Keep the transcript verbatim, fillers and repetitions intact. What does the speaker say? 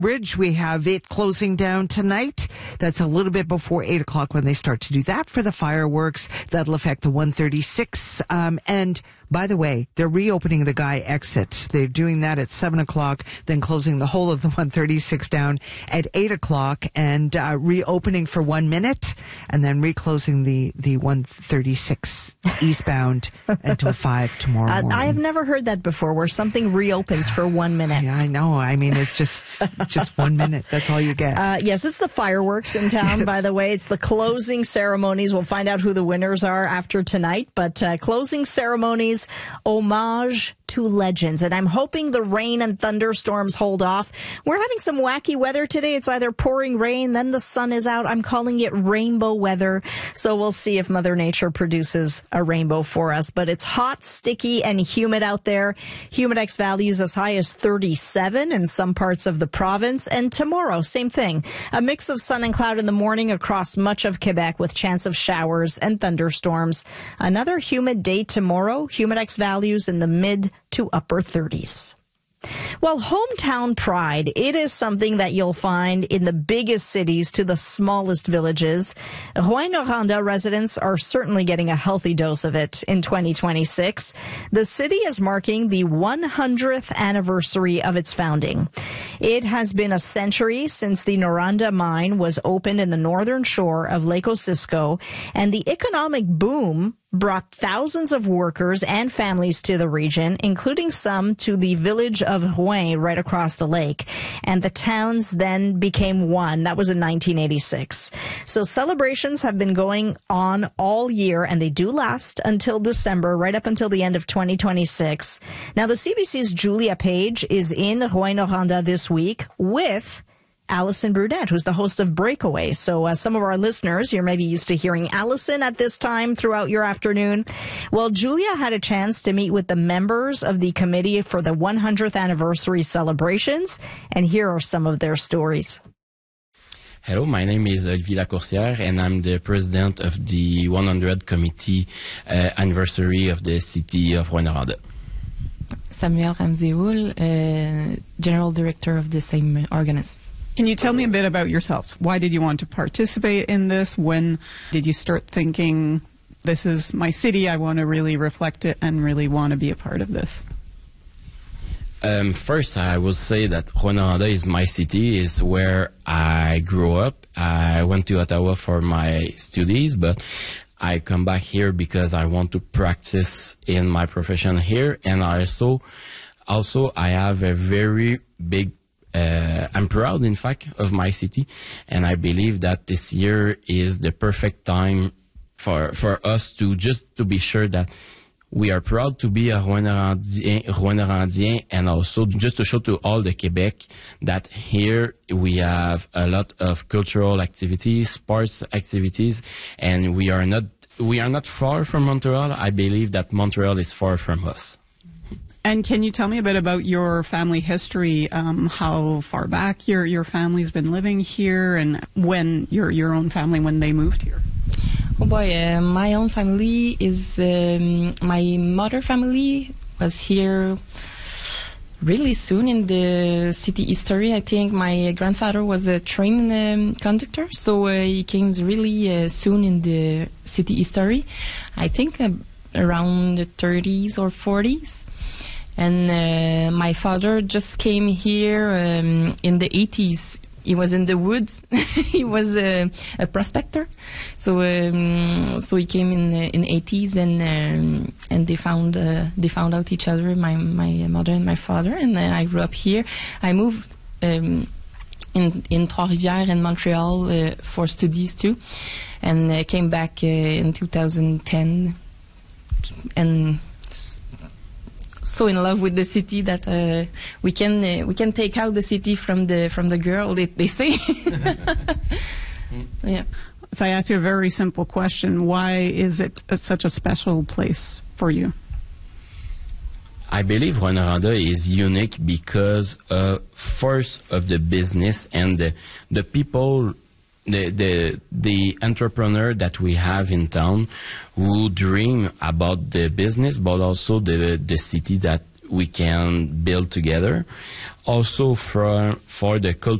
Bridge, we have it closing down tonight. That's a little bit before eight o'clock when they start to do that for the fireworks. That'll affect the one thirty-six. Um, and by the way, they're reopening the Guy exit. They're doing that at seven o'clock, then closing the whole of the one thirty-six down at eight o'clock and uh, reopening for one minute and then reclosing the, the one thirty-six eastbound until five tomorrow morning. Uh, I have never heard that before, where something reopens for one minute. Yeah, I know. I mean, it's just just one minute. That's all you get. Uh, yes, it's the fireworks in town, by the way. It's the closing ceremonies. We'll find out who the winners are after tonight. But uh, closing ceremonies, homage to legends. And I'm hoping the rain and thunderstorms hold off. We're having some wacky weather today. It's either pouring rain, then the sun is out. I'm calling it rainbow weather. So we'll see if Mother Nature produces a rainbow for us. But it's hot, sticky, and humid out there. Humidex values as high as thirty-seven in some parts of the province. And tomorrow, same thing. A mix of sun and cloud in the morning across much of Quebec with chance of showers and thunderstorms. Another humid day tomorrow. Humidex values in the mid to upper thirties. Well, hometown pride, it is something that you'll find in the biggest cities to the smallest villages. Rouyn-Noranda residents are certainly getting a healthy dose of it in twenty twenty-six. The city is marking the one hundredth anniversary of its founding. It has been a century since the Noranda mine was opened in the northern shore of Lake Osisko, and the economic boom brought thousands of workers and families to the region, including some to the village of Rouyn right across the lake. And the towns then became one. That was in nineteen eighty-six. So celebrations have been going on all year, and they do last until December, right up until the end of twenty twenty-six. Now, the C B C's Julia Page is in Rouyn-Noranda this week with Allison Brunette, who's the host of Breakaway. So uh, some of our listeners, you're maybe used to hearing Allison at this time throughout your afternoon. Well, Julia had a chance to meet with the members of the committee for the one hundredth anniversary celebrations, and here are some of their stories. Hello, my name is Olivier Lacourcière, and I'm the president of the one hundredth committee uh, anniversary of the city of Rouyn-Noranda. Samuel Ramzeoul, uh, general director of the same organism. Can you tell me a bit about yourselves? Why did you want to participate in this? When did you start thinking, this is my city, I want to really reflect it and really want to be a part of this? Um, first, I will say that Rouyn-Noranda is my city, is where I grew up. I went to Ottawa for my studies, but I come back here because I want to practice in my profession here. And also, also I have a very big Uh, I'm proud, in fact, of my city, and I believe that this year is the perfect time for for us to just to be sure that we are proud to be a Rouyn-Norandien, Rouyn-Norandien, and also just to show to all the Quebec that here we have a lot of cultural activities, sports activities, and we are not we are not far from Montreal. I believe that Montreal is far from us. And can you tell me a bit about your family history, um, how far back your, your family's been living here, and when your your own family, when they moved here? Oh boy, uh, my own family is, um, my mother family was here really soon in the city history. I think my grandfather was a train um, conductor, so uh, he came really uh, soon in the city history. I think uh, around the thirties or forties. And uh, my father just came here um, in the eighties. He was in the woods. He was a, a prospector, so um, so he came in the in the eighties, and um, and they found uh, they found out each other, my my mother and my father, and then I grew up here. I moved um, in in Trois-Rivières in Montreal uh, for studies too, and uh, came back uh, in two thousand ten, and so in love with the city that uh, we can uh, we can take out the city from the from the girl, they, they say. Yeah. If I ask you a very simple question, why is it a, such a special place for you? I believe Rouyn-Noranda is unique because uh, first of the business and the, the people, the, the the entrepreneur that we have in town who dream about the business, but also the the city that we can build together. Also for for the culture